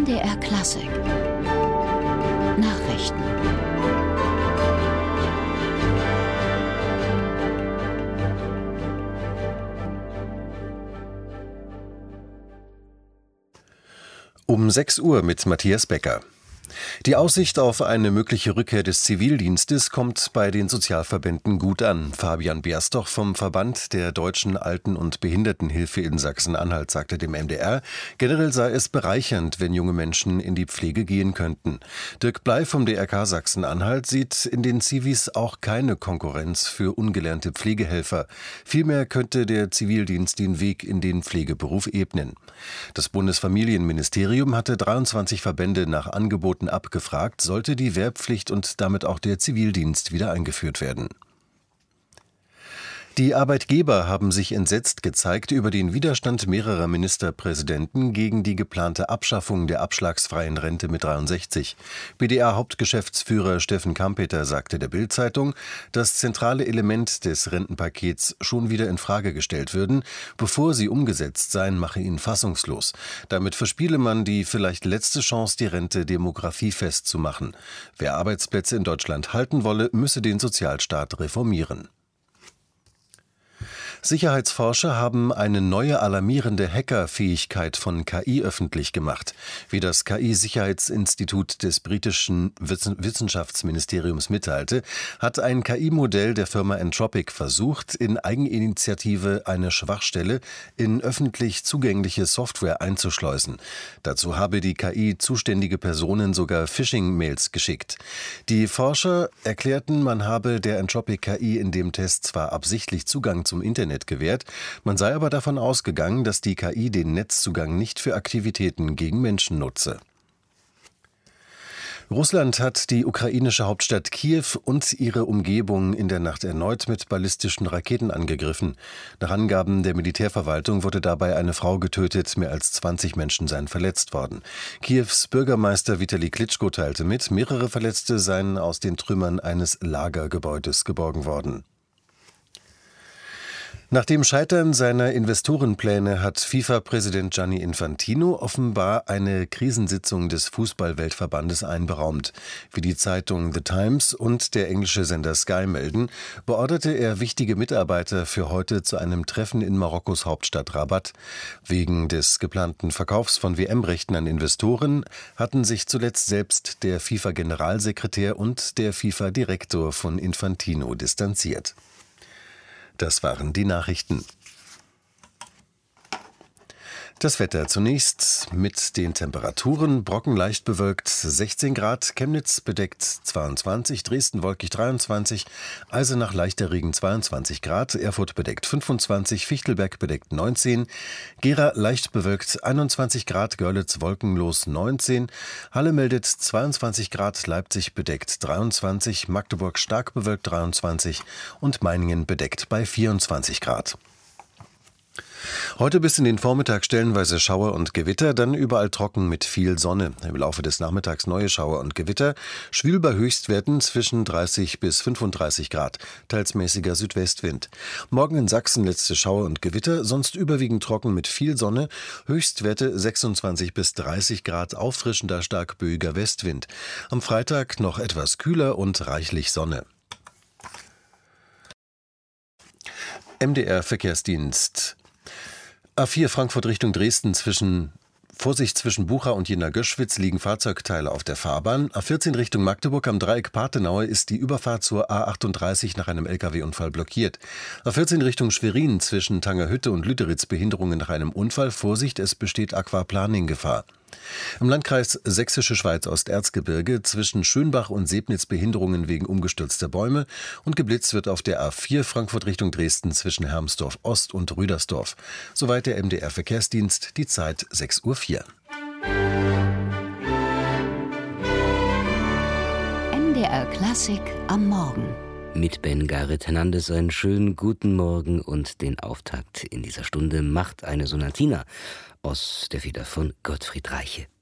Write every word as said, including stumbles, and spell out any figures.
M D R Klassik Nachrichten. Um sechs Uhr mit Matthias Becker. Die Aussicht auf eine mögliche Rückkehr des Zivildienstes kommt bei den Sozialverbänden gut an. Fabian Berstoch vom Verband der Deutschen Alten- und Behindertenhilfe in Sachsen-Anhalt sagte dem M D R, generell sei es bereichernd, wenn junge Menschen in die Pflege gehen könnten. Dirk Bley vom D R K Sachsen-Anhalt sieht in den Zivis auch keine Konkurrenz für ungelernte Pflegehelfer. Vielmehr könnte der Zivildienst den Weg in den Pflegeberuf ebnen. Das Bundesfamilienministerium hatte dreiundzwanzig Verbände nach Angeboten abgefragt, sollte die Wehrpflicht und damit auch der Zivildienst wieder eingeführt werden. Die Arbeitgeber haben sich entsetzt gezeigt über den Widerstand mehrerer Ministerpräsidenten gegen die geplante Abschaffung der abschlagsfreien Rente mit dreiundsechzig. B D A-Hauptgeschäftsführer Steffen Kampeter sagte der Bild-Zeitung, das zentrale Element des Rentenpakets schon wieder in Frage gestellt würden, bevor sie umgesetzt seien, mache ihn fassungslos. Damit verspiele man die vielleicht letzte Chance, die Rente demografiefest zu machen. Wer Arbeitsplätze in Deutschland halten wolle, müsse den Sozialstaat reformieren. Sicherheitsforscher haben eine neue alarmierende Hackerfähigkeit von K I öffentlich gemacht. Wie das K I-Sicherheitsinstitut des britischen Wissenschaftsministeriums mitteilte, hat ein K I-Modell der Firma Anthropic versucht, in Eigeninitiative eine Schwachstelle in öffentlich zugängliche Software einzuschleusen. Dazu habe die K I zuständige Personen sogar Phishing-Mails geschickt. Die Forscher erklärten, man habe der Anthropic K I in dem Test zwar absichtlich Zugang zum Internet gewährt, man sei aber davon ausgegangen, dass die K I den Netzzugang nicht für Aktivitäten gegen Menschen nutze. Russland hat die ukrainische Hauptstadt Kiew und ihre Umgebung in der Nacht erneut mit ballistischen Raketen angegriffen. Nach Angaben der Militärverwaltung wurde dabei eine Frau getötet, mehr als zwanzig Menschen seien verletzt worden. Kiews Bürgermeister Vitali Klitschko teilte mit, mehrere Verletzte seien aus den Trümmern eines Lagergebäudes geborgen worden. Nach dem Scheitern seiner Investorenpläne hat FIFA-Präsident Gianni Infantino offenbar eine Krisensitzung des Fußball-Weltverbandes einberaumt. Wie die Zeitung The Times und der englische Sender Sky melden, beorderte er wichtige Mitarbeiter für heute zu einem Treffen in Marokkos Hauptstadt Rabat. Wegen des geplanten Verkaufs von W M-Rechten an Investoren hatten sich zuletzt selbst der FIFA-Generalsekretär und der FIFA-Direktor von Infantino distanziert. Das waren die Nachrichten. Das Wetter zunächst mit den Temperaturen: Brocken leicht bewölkt sechzehn Grad, Chemnitz bedeckt zweiundzwanzig, Dresden wolkig dreiundzwanzig, Eisenach leichter Regen zweiundzwanzig Grad, Erfurt bedeckt fünfundzwanzig, Fichtelberg bedeckt neunzehn, Gera leicht bewölkt einundzwanzig Grad, Görlitz wolkenlos neunzehn, Halle meldet zweiundzwanzig Grad, Leipzig bedeckt dreiundzwanzig, Magdeburg stark bewölkt dreiundzwanzig und Meiningen bedeckt bei vierundzwanzig Grad. Heute bis in den Vormittag stellenweise Schauer und Gewitter, dann überall trocken mit viel Sonne. Im Laufe des Nachmittags neue Schauer und Gewitter, schwül bei Höchstwerten zwischen dreißig bis fünfunddreißig Grad, teils mäßiger Südwestwind. Morgen in Sachsen letzte Schauer und Gewitter, sonst überwiegend trocken mit viel Sonne, Höchstwerte sechsundzwanzig bis dreißig Grad, auffrischender stark böiger Westwind. Am Freitag noch etwas kühler und reichlich Sonne. M D R Verkehrsdienst. A vier Frankfurt Richtung Dresden zwischen Vorsicht zwischen Bucha und Jena-Göschwitz liegen Fahrzeugteile auf der Fahrbahn. A vierzehn Richtung Magdeburg am Dreieck Parthenaue ist die Überfahrt zur A achtunddreißig nach einem L K W-Unfall blockiert. A vierzehn Richtung Schwerin zwischen Tangerhütte und Lüderitz Behinderungen nach einem Unfall. Vorsicht, es besteht Aquaplaning-Gefahr. Im Landkreis Sächsische Schweiz-Osterzgebirge zwischen Schönbach und Sebnitz Behinderungen wegen umgestürzter Bäume und geblitzt wird auf der A vier Frankfurt Richtung Dresden zwischen Hermsdorf Ost und Rüdersdorf. Soweit der M D R Verkehrsdienst, die Zeit sechs Uhr vier. M D R Klassik am Morgen. Mit Ben Garrett Hernandez einen schönen guten Morgen und den Auftakt in dieser Stunde macht eine Sonatina aus der Feder von Gottfried Reiche.